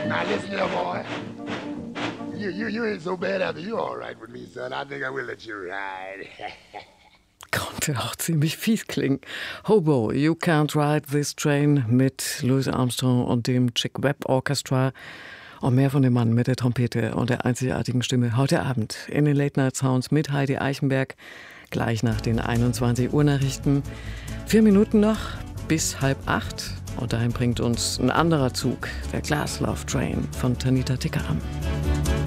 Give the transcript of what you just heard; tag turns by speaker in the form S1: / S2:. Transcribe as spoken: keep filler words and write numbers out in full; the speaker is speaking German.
S1: Now listen here, boy. You, you, you ain't so bad after you all right with me, son. I think I will let you ride.
S2: Konnte auch ziemlich fies klingen. Hobo, You Can't Ride This Train mit Louis Armstrong und dem Chick Webb Orchestra. Und mehr von dem Mann mit der Trompete und der einzigartigen Stimme heute Abend in den Late Night Sounds mit Heidi Eichenberg. Gleich nach den einundzwanzig Uhr Nachrichten. Vier Minuten noch bis halb acht. Und dahin bringt uns ein anderer Zug, der Glass Love Train von Tanita Tikaram.